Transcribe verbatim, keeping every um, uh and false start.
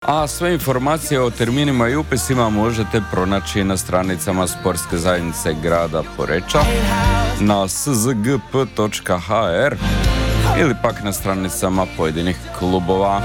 A sve informacije o terminima i upisima možete pronaći na stranicama Sportske zajednice grada Poreča na s z g p točka h r ili pak na stranicama pojedinih klubova.